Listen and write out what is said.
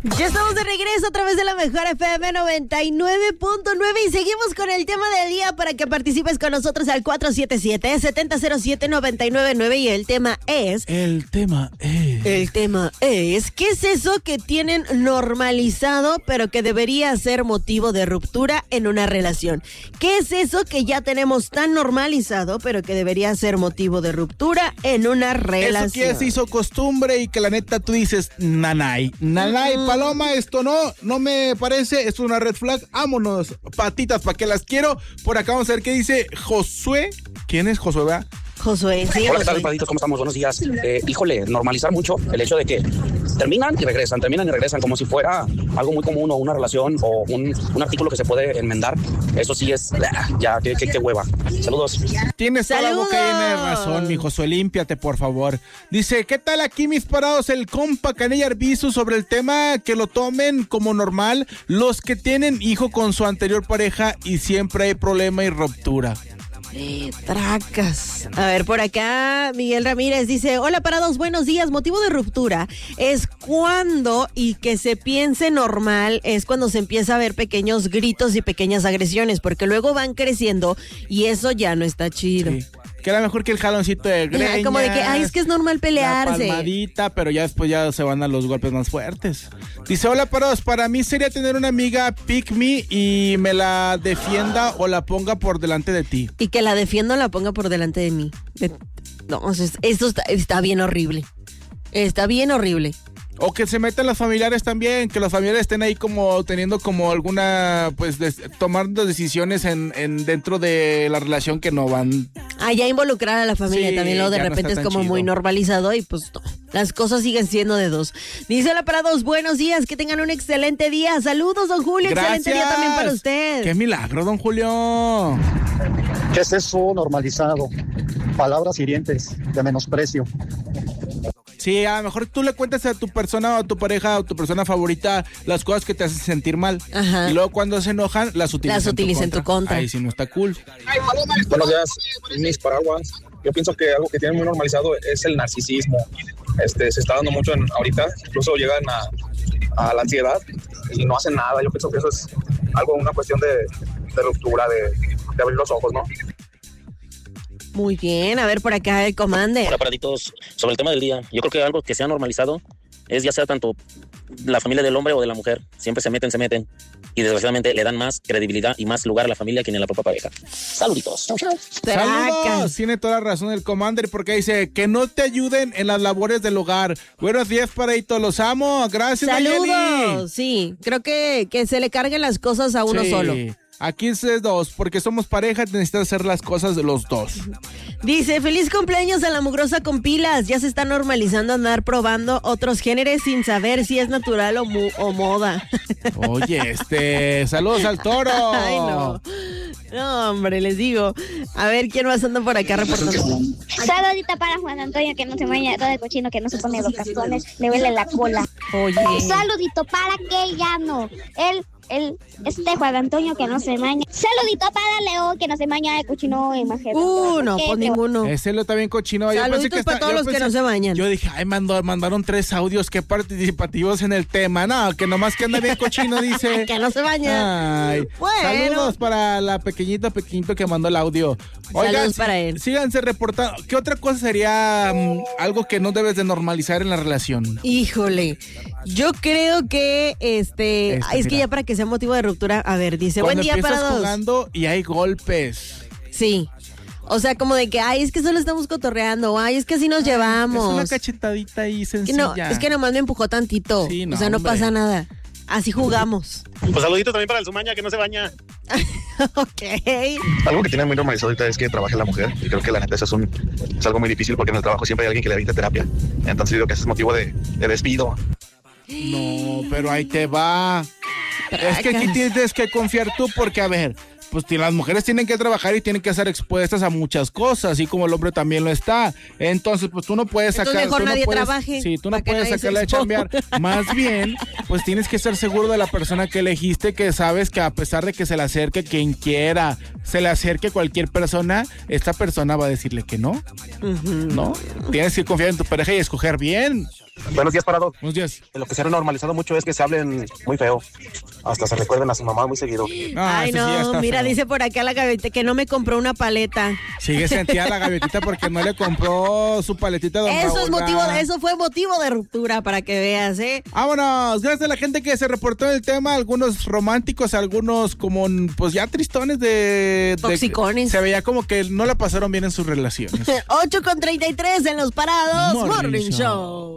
Ya estamos de regreso a través de la mejor FM 99.9 y seguimos con el tema del día para que participes con nosotros al 477-7007-999 y el tema es... El tema es, ¿qué es eso que tienen normalizado pero que debería ser motivo de ruptura en una relación? ¿Qué es eso que ya tenemos tan normalizado pero que debería ser motivo de ruptura en una relación? Eso que ya se hizo costumbre y que la neta tú dices, nanay, paloma, esto no me parece, es una red flag, vámonos, patitas, ¿para qué las quiero? Por acá vamos a ver qué dice Josué. ¿Quién es Josué, verdad? Josué, sí. Hola, ¿qué tal, patitos? ¿Cómo estamos? Buenos días. Híjole, normalizar mucho el hecho de que terminan y regresan como si fuera algo muy común o una relación o un artículo que se puede enmendar. Eso sí es, ya, qué hueva. Saludos. Tienes toda la boca llena de razón, mi Josué, límpiate, por favor. Dice, ¿qué tal aquí, mis parados? El compa Canella Arbizu sobre el tema que lo tomen como normal los que tienen hijo con su anterior pareja y siempre hay problema y ruptura. Tracas. A ver, por acá Miguel Ramírez dice, hola parados, buenos días. Motivo de ruptura es cuando, y que se piense normal, es cuando se empieza a ver pequeños gritos y pequeñas agresiones, porque luego van creciendo y eso ya no está chido. Sí. Que era mejor que el jaloncito de greñas. Como de que, es que es normal pelearse. La palmadita, pero ya después ya se van a los golpes más fuertes. Dice, hola parados, para mí sería tener una amiga pick me y me la defienda o la ponga por delante de ti. Y que la defienda o la ponga por delante de mí. No, eso está bien horrible. Está bien horrible. O que se metan los familiares también, que los familiares estén ahí como teniendo como alguna, pues, tomando decisiones en dentro de la relación que no van. Ya involucrar a la familia sí, también, luego de repente no es como chido. muy normalizado y pues no, las cosas siguen siendo de dos. Dice hola parados, buenos días, que tengan un excelente día. Saludos, don Julio, Gracias. Excelente día también para usted. ¡Qué milagro, don Julio! ¿Qué es eso normalizado? Palabras hirientes de menosprecio. Sí, a lo mejor tú le cuentas a tu persona o a tu pareja o tu persona favorita las cosas que te hacen sentir mal. Ajá. Y luego cuando se enojan, las utilizan en tu contra. Ahí sí no está cool. Buenos días, mis paraguas. Yo pienso que algo que tienen muy normalizado es el narcisismo. Se está dando mucho ahorita, incluso llegan a la ansiedad y no hacen nada. Yo pienso que eso es una cuestión de ruptura, de abrir los ojos, ¿no? Muy bien, a ver por acá el Commander. Hola, paraditos. Sobre el tema del día, yo creo que algo que se ha normalizado es ya sea tanto la familia del hombre o de la mujer. Siempre se meten y desgraciadamente le dan más credibilidad y más lugar a la familia que ni a la propia pareja. Saluditos. Chau, chau. Saludos, tiene toda la razón el Commander porque dice que no te ayuden en las labores del hogar. Buenos días, paraditos, los amo. Gracias, Saludos, Nayeli. sí, creo que se le carguen las cosas a uno solo. Aquí es de dos, porque somos pareja, necesitas hacer las cosas de los dos. Dice, feliz cumpleaños a la mugrosa con pilas. Ya se está normalizando andar probando otros géneros sin saber si es natural o moda. Oye, saludos al toro. Ay, no. No, hombre, les digo. A ver, ¿quién más anda por acá reportando? Saludita para Juan Antonio, que no se baña, todo el cochino que no se pone los castones, le huele la cola. Oye. Saludito para que ya no. Juan Antonio que no se baña. Saludito para Leo que no se baña de cochino y majero. No, pues ninguno. Ese lo está bien cochino. Saluditos para todos los que no se bañan. Yo dije, mandaron 3 audios, qué participativos en el tema. No, que nomás que anda bien cochino, dice. Que no se baña. Ay, bueno. Saludos para la pequeñito que mandó el audio. Oigan, saludos para él. Síganse reportando. ¿Qué otra cosa sería algo que no debes de normalizar en la relación? Híjole, yo creo que es que ya para que sea motivo de ruptura, a ver, dice, cuando buen día para todos. Jugando y hay golpes. Sí. O sea, como de que, es que solo estamos cotorreando, es que así nos llevamos. Es una cachetadita ahí sencilla. No, es que nomás me empujó tantito. Sí, no, o sea, no pasa nada. Así jugamos. Pues saludito también para el Sumaña, que no se baña. Ok. Algo que tiene muy normalizado ahorita es que trabaje la mujer. Y creo que la neta eso es algo muy difícil porque en el trabajo siempre hay alguien que le brinda terapia. Entonces digo que ese es motivo de despido. No, pero ahí te va. Es que aquí tienes que confiar tú porque, a ver, pues las mujeres tienen que trabajar y tienen que ser expuestas a muchas cosas, así como el hombre también lo está. Entonces, pues tú no puedes sacar... Entonces mejor nadie trabaje. Sí, tú no puedes sacarla de chambear. Más bien, pues tienes que estar seguro de la persona que elegiste, que sabes que a pesar de que se le acerque quien quiera, se le acerque cualquier persona, esta persona va a decirle que no. ¿No? Tienes que confiar en tu pareja y escoger bien. Buenos días, Parado. Buenos días. Lo que se ha normalizado mucho es que se hablen muy feo. Hasta se recuerden a su mamá muy seguido. Ay, eso sí ya no, está mira, feo. dice por acá la gaviota que no me compró una paleta. Sigue sentida la gaviotita porque no le compró su paletita de don Eso es Raúl, ¿verdad? eso fue motivo de ruptura para que veas, ¿eh? Vámonos, gracias a la gente que se reportó en el tema, algunos románticos, algunos como pues ya tristones de Toxicones. se veía como que no la pasaron bien en sus relaciones. 8:33 en Los Parados Morning Show.